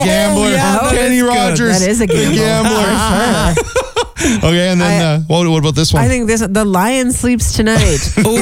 Gambler. yeah, Kenny that is good. Rogers. That is a the gamble. gambler. For sure. Okay, and then what about this one? I think the lion sleeps tonight.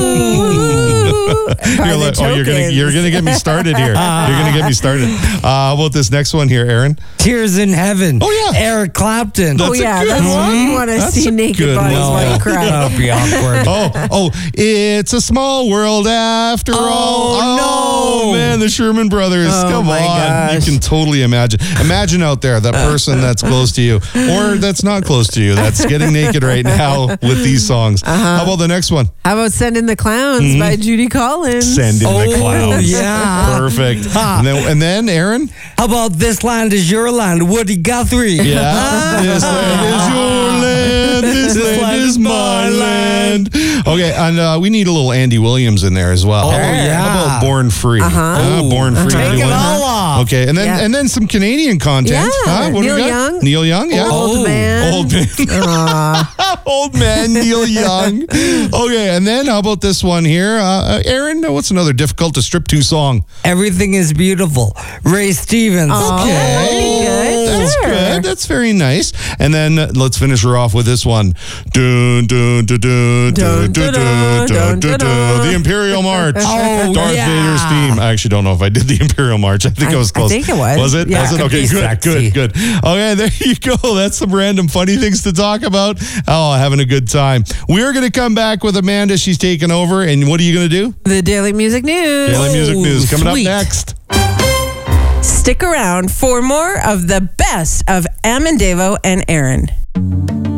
You're like, you're gonna get me started here. You're gonna get me started. How about this next one here, Aaron? Tears in Heaven. Oh, yeah. Eric Clapton. That's a good that's one. what you want to That's see a naked good bodies one. while you cry. That'll be awkward. It's a small world after all. no. Man, the Sherman Brothers. Oh, Come my on. gosh. You can totally imagine. Imagine out there, that person that's close to you or that's not close to you, that's getting naked right now with these songs. How about the next one? How about Send in the Clowns by Judy Collins? Send in the Clowns. yeah. Perfect. And then, Aaron? How about This Land Is Your Land, Woody Guthrie? Yeah. This land is your land. This land is my land. Okay, and we need a little Andy Williams in there as well. Oh, yeah. How about Born Free? Born Free. Take it all off. Okay, and then some Canadian content. Yeah. What do Neil we got? Young. Neil Young, yeah. Old man. Old man. Old man Neil Young. Okay, and then how about this one here? Aaron, what's another difficult to strip to song? Everything is Beautiful. Ray Stevens. Okay. That's Sure. good. That's very nice. And then let's finish her off with this one. Dun, dun, dun, dun, dun, dun, dun, dun, dun, dun. The Imperial March. Oh, Darth yeah. Vader's theme. I actually don't know if I did the Imperial March. I think I was close. I think it was. Was it? Yeah. Was it? Okay, It's good, sexy. good. Okay, there you go. That's some random funny things to talk about. Oh, having a good time. We're going to come back with Amanda. She's taking over. And what are you going to do? The Daily Music News. Daily Music News coming sweet. up next. Stick around for more of the best of Amandavo and Aaron.